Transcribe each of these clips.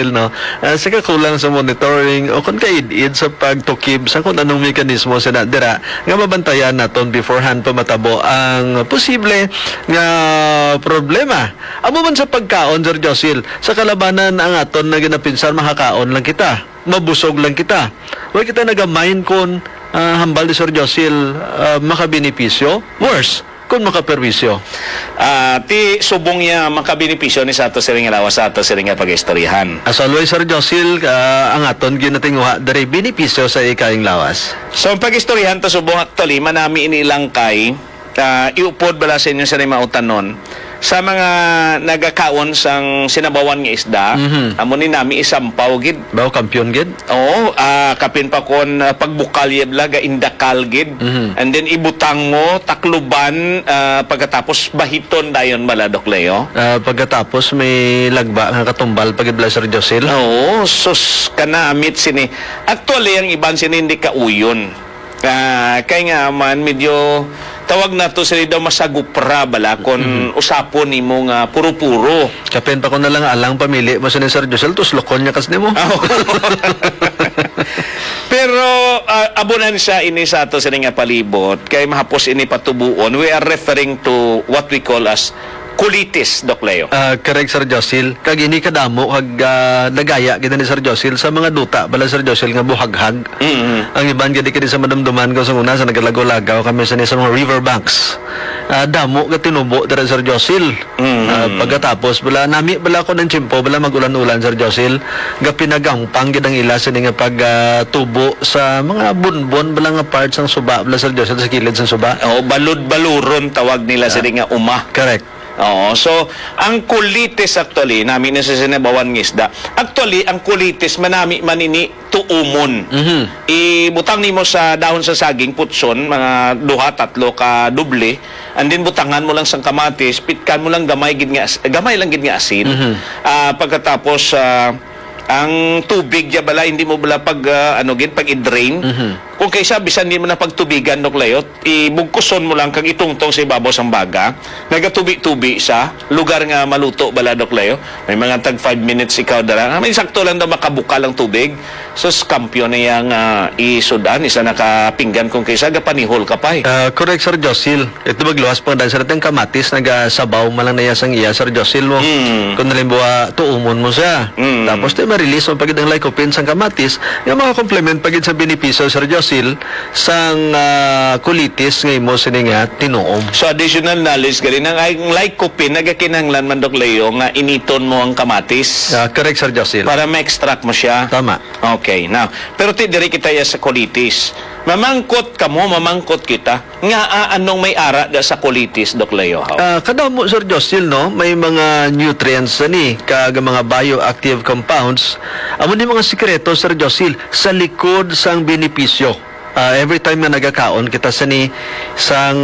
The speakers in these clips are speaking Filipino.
Josil, no? Sa kakulang sa monitoring o kung kaid-id sa pagtukib sa kung anong mekanismo sa dira nga mabantayan naton beforehand pa matabo ang posible nga problema. Amo man sa pagkaon, Sir Josil, sa kalabanan ang aton na ginapinsan makakaon lang kita, mabusog lang kita. Huwag kita nagamain kon hambal ni Sir Josil makabenepisyo, worse kung makaperwisyo. Ti subong niya makabenepisyo ni sa ato siring lawas sa ato siring pag-istoryahan. As always, Sir Josil, ang aton ginatinguha dari benepisyo sa ikaing lawas. So ang pag-istoryahan to subong actually manami inilang kay iupod bala sa inyo sa mautan nun sa mga nagakaon sang sinabawan nga isda. Amo ni nami isampaw gid. Bawo kampiyon gid? Oo, kapin pa kon pagbukal yebla ga indakal gid. And then ibutang mo takluban pagkatapos bahiton dayon baladok Leo. Pagkatapos may lagba nga katumbal pagibla Sir Josil. Oo, sus kanamit sini. Actually ang iban sini hindi kauyon. Kaya nga man medyo tawag na to sila daw masagupra bala kon usapon ni mo nga puro-puro. Kapin pa ko na lang alang pamili mo sa ni Sir Josil, tuslokon niya kasni mo. Pero abonan siya ini sa ato sa nga palibot kay mahapos ini patubuon. We are referring to what we call as colitis, Doc Leo. Correct, Sir Josil. Kag ini kadamo kag nagaya kita ni Sir Josil sa mga duta bala Sir Josil nga buhaghag. Ang iban gid kini sa madumduman ko sa una sa nagalagaw-lagaw kami sa mga riverbanks. Damo ka tinubo dira Sir Josil. Pagkatapos bala nami bala ko ng tsimpo bala magulan-ulan Sir Josil ga pinagampang gid ang ila sa nga pagtubo sa mga bunbon bala nga parts ng suba bala Sir Josil sa kilid sa suba. Balud-baluron tawag nila sa nga uma. Correct. Oo, so ang colitis actually namin na sa sinabawan ng isda. Actually ang colitis manami manini tuumon. Ibutang nimo sa dahon sa saging putson mga 2-3 ka doble and then butangan mo lang sang kamatis, pitkan mo lang gamay lang gid nga asin. Pagkatapos ang tubig ya bala hindi mo bala pag pag i-drain. Kung kaysa bisan hindi mo na pagtubigan Doc Leo, ibugkuson mo lang kag itungtong sa ibabaw sang baga. Nagatubi-tubi sa lugar nga maluto bala Doc Leo. May mga tag 5 minutes ikaw dara. May sakto lang daw makabuka lang tubig. So kampiyon na yang isudan isa nakapinggan kung kaysa gapanihol ka pa. Correct, Sir Josil. Ito magluwas pang dahil sa natin kamatis nagasabaw malang na sang iya Sir Josil mo. Kung nalimbawa tuumon mo siya. Tapos tayo ma-release mo pagid ang lycopene sang kamatis nga makakomplement pagid sa benepisyo Sir Josil sang colitis ngay mo sininga tinuom. So additional knowledge gali nang lycopene nagakinahanglan man Doc Leo nga initon mo ang kamatis. Correct, Sir Josil. Para ma-extract mo siya. Tama. Okay, now pero diri kita ya sa colitis. Mamangkot kita nga anong may ara da sa colitis Doc Leo. Kadamo Sir Josil no, may mga nutrients ni kag mga bioactive compounds. Amo ni mga sikreto Sir Josil sa likod sang benepisyo. Every time na nagakaon kita sang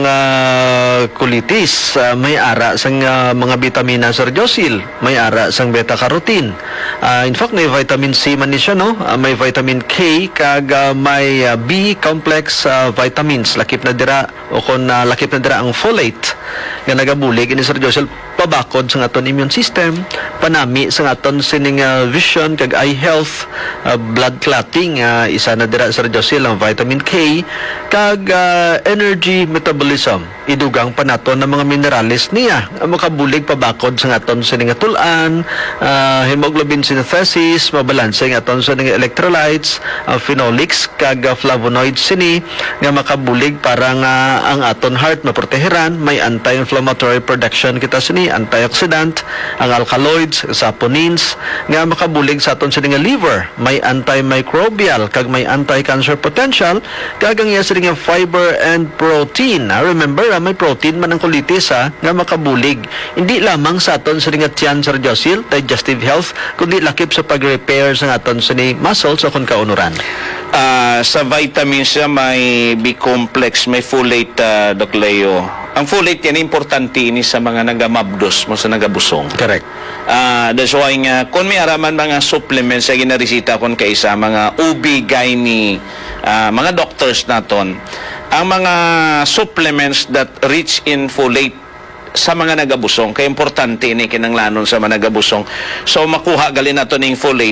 colitis, may ara sang mga vitamina Sir Josil, may ara sang beta carotene. In fact, may vitamin C man ni siya no, may vitamin K kag may B complex vitamins lakip na dira o kon lakip na dira ang folate nga nagabulig ini Sir Josil pabakod sa aton immune system, panami sa aton sining vision kag eye health, blood clotting, isa na dira Sir Josil ang vitamin K kag energy metabolism idugang panaton ng mga minerales niya makabulig pabakod sa aton sining tulan, hemoglobin synthesis, mabalanse ang aton sining electrolytes, phenolics kag flavonoids sini nga makabulig para nga ang aton heart maproteheran, may anti-inflammatory production kita sini, antioxidant, ang alkaloids, saponins nga makabulig sa aton sining liver, may antimicrobial kag may anti-cancer potential kag ang iya sining fiber and protein. Remember, may protein man ang colitis nga makabulig hindi lamang sa aton sining tiyan Sir Josil, digestive health, kundi lakip sa pag-repair sa aton sining muscles o kung kaunuran. Sa vitamins siya may B-complex, may folate Doc Leo. Ang folate yan importante ini sa mga nagamabdos mo sa nagabusong. Correct. That's why nga kung may araman mga supplements sa ginarisita kon kay sa mga OB-GYN mga doctors naton, ang mga supplements that rich in folate sa mga nagabusong kay importante ni kinanglanon sa mga nagabusong. So makuha gali nato ning folate